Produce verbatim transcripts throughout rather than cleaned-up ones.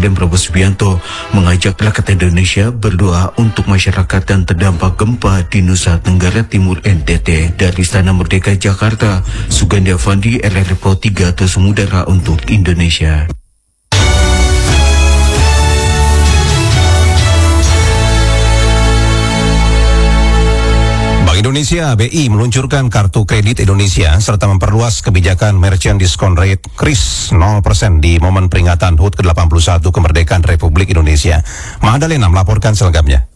Presiden Prabowo Subianto mengajak rakyat Indonesia berdoa untuk masyarakat yang terdampak gempa di Nusa Tenggara Timur N T T. Dari Istana Merdeka Jakarta, Sugandi Avandi, R R P O tiga atau Semudara untuk Indonesia. Bank Indonesia B I meluncurkan kartu kredit Indonesia serta memperluas kebijakan merchant discount rate kris nol persen di momen peringatan H U T ke delapan puluh satu kemerdekaan Republik Indonesia. Madalena melaporkan selengkapnya.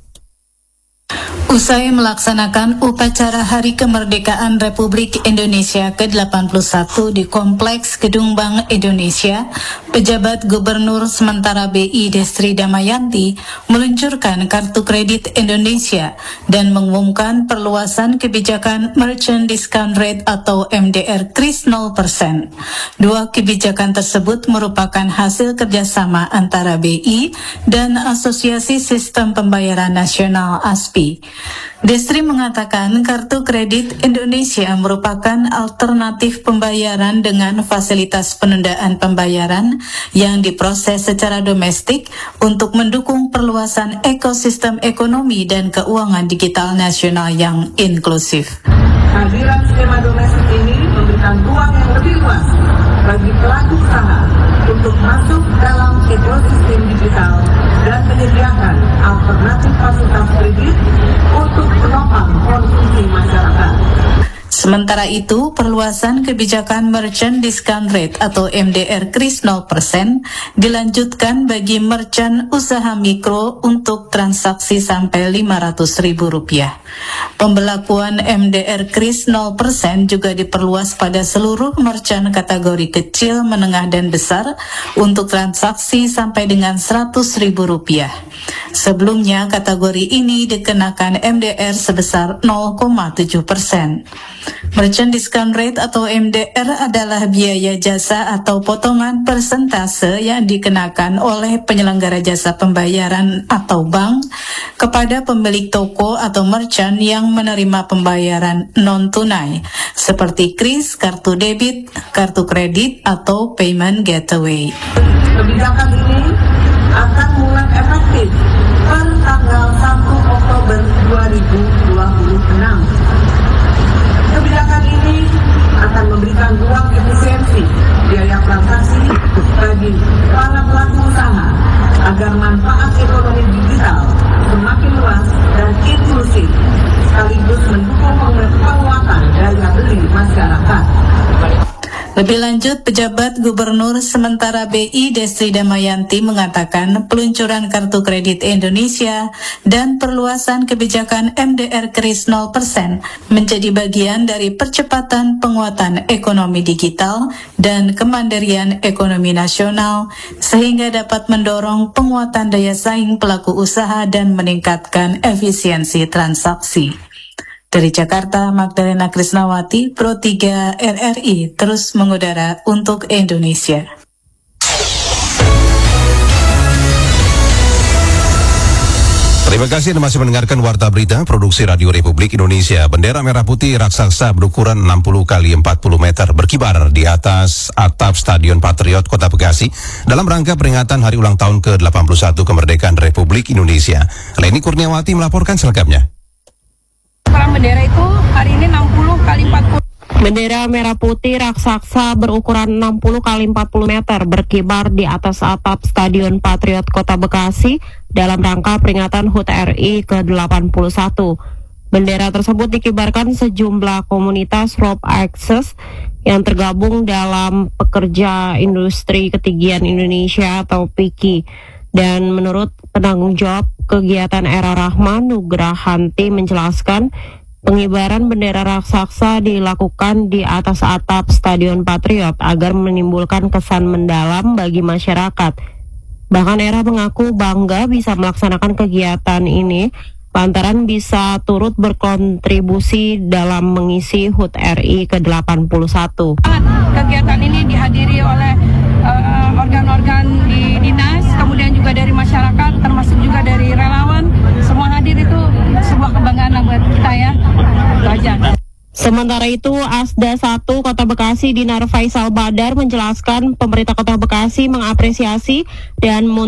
Usai melaksanakan upacara Hari Kemerdekaan Republik Indonesia ke delapan puluh satu di Kompleks Gedung Bank Indonesia, pejabat Gubernur sementara B I Destri Damayanti meluncurkan Kartu Kredit Indonesia dan mengumumkan perluasan kebijakan Merchant Discount Rate atau M D R kris nol persen. Dua kebijakan tersebut merupakan hasil kerjasama antara B I dan Asosiasi Sistem Pembayaran Nasional A S P I. Destri mengatakan Kartu Kredit Indonesia merupakan alternatif pembayaran dengan fasilitas penundaan pembayaran yang diproses secara domestik untuk mendukung perluasan ekosistem ekonomi dan keuangan digital nasional yang inklusif. Kehadiran skema domestik ini memberikan ruang yang lebih luas bagi pelaku usaha untuk masuk dalam ekosistem digital dan menyediakan alternatif fasilitas kredit untuk penopang konsumsi masyarakat. Sementara itu, perluasan kebijakan Merchant Discount Rate atau M D R kris nol persen dilanjutkan bagi merchant usaha mikro untuk transaksi sampai lima ratus ribu rupiah. Pembelakuan M D R kris nol persen juga diperluas pada seluruh merchant kategori kecil, menengah, dan besar untuk transaksi sampai dengan seratus ribu rupiah. Sebelumnya, kategori ini dikenakan M D R sebesar nol koma tujuh persen. Merchant Discount Rate atau M D R adalah biaya jasa atau potongan persentase yang dikenakan oleh penyelenggara jasa pembayaran atau bank kepada pemilik toko atau merchant yang menerima pembayaran non-tunai seperti kris, kartu debit, kartu kredit, atau payment gateway. Kebijakan ini akan mulai efektif per tanggal satu Oktober dua ribu dua puluh enam. Kebijakan ini akan memberikan ruang efisiensi biaya transaksi bagi para pelaku usaha agar manfaat ekonomi digital semakin luas dan inklusif, sekaligus mendukung penguatan daya beli masyarakat. Lebih lanjut, pejabat Gubernur sementara B I Destri Damayanti mengatakan peluncuran Kartu Kredit Indonesia dan perluasan kebijakan M D R kris nol persen menjadi bagian dari percepatan penguatan ekonomi digital dan kemandirian ekonomi nasional sehingga dapat mendorong penguatan daya saing pelaku usaha dan meningkatkan efisiensi transaksi. Dari Jakarta, Magdalena Krisnawati, Pro tiga R R I, terus mengudara untuk Indonesia. Terima kasih Anda masih mendengarkan Warta Berita Produksi Radio Republik Indonesia. Bendera merah putih raksasa berukuran enam puluh kali empat puluh meter berkibar di atas atap Stadion Patriot Kota Bekasi dalam rangka peringatan Hari Ulang Tahun ke delapan puluh satu Kemerdekaan Republik Indonesia. Leni Kurniawati melaporkan selengkapnya. Perang bendera itu hari ini enam puluh kali empat puluh. Bendera merah putih raksasa berukuran enam puluh kali empat puluh meter berkibar di atas atap Stadion Patriot Kota Bekasi dalam rangka peringatan H U T R I ke delapan puluh satu. Bendera tersebut dikibarkan sejumlah komunitas Rope Access yang tergabung dalam Pekerja Industri Ketinggian Indonesia atau P I K I. Dan menurut penanggung jawab kegiatan Era Rahma, Nugrahanti menjelaskan pengibaran bendera raksasa dilakukan di atas atap Stadion Patriot agar menimbulkan kesan mendalam bagi masyarakat. Bahkan Era mengaku bangga bisa melaksanakan kegiatan ini lantaran bisa turut berkontribusi dalam mengisi H U T R I ke delapan puluh satu. Kegiatan ini dihadiri oleh uh, organ-organ di dinas, kemudian juga dari masyarakat, termasuk juga dari relawan. Semua hadir, itu sebuah kebanggaan buat kita ya. Itu aja. Sementara itu, Asda satu Kota Bekasi Dinar Faisal Badar menjelaskan pemerintah Kota Bekasi mengapresiasi dan